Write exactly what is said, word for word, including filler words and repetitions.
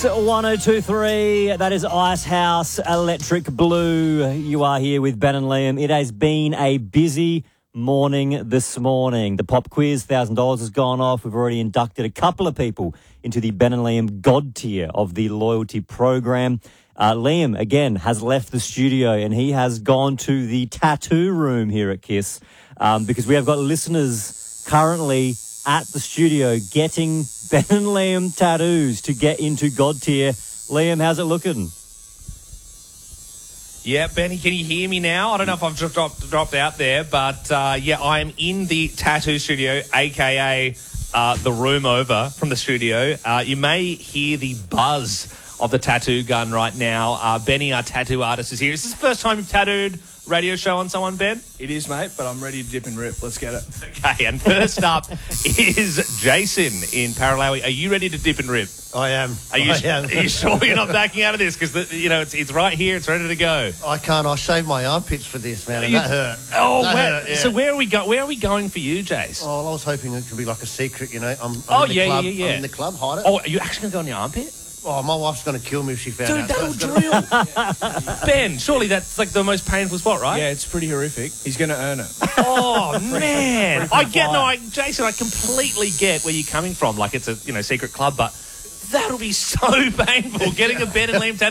one oh two point three, that is Icehouse Electric Blue. You are here with Ben and Liam. It has been a busy morning this morning. The pop quiz, one thousand dollars has gone off. We've already inducted a couple of people into the Ben and Liam God tier of the loyalty program. Uh, Liam, again, has left the studio and he has gone to the tattoo room here at KISS um, because we have got listeners currently at the studio getting Ben and Liam tattoos to get into God tier. Liam, how's it looking? Yeah, Benny, can you hear me now? I don't know if I've just dropped, dropped out there, but uh, yeah, I am in the tattoo studio, a k a uh, the room over from the studio. Uh, you may hear the buzz of the tattoo gun right now. Uh, Benny, our tattoo artist, is here. Is this the first time you've tattooed radio show on someone, Ben? It is, mate, but I'm ready to dip and rip. Let's get it. Okay, and first up is Jason in Paralawi. Are you ready to dip and rip? I am. Are you, I am. Are you sure you're not backing out of this? Because, you know, it's, it's right here. It's ready to go. I can't. I shaved my armpits for this, man, and You- that hurt. Oh, that where, hurt, yeah. so where are we go? Where are we going for you, Jace? Oh, well, I was hoping it could be like a secret, you know. I'm, I'm Oh, in the yeah, club. yeah, yeah. I'm in the club, hide it. Oh, are you actually going to go on your armpit? Oh, my wife's going to kill me if she found Dude, out. that'll So it's gonna- drill. Ben, surely that's like the most painful spot, right? Yeah, it's pretty horrific. He's going to earn it. Oh, man. I get, no, I, Jason, I completely get where you're coming from. Like it's a, you know, secret club, but that'll be so painful getting a Ben and Liam tattoo.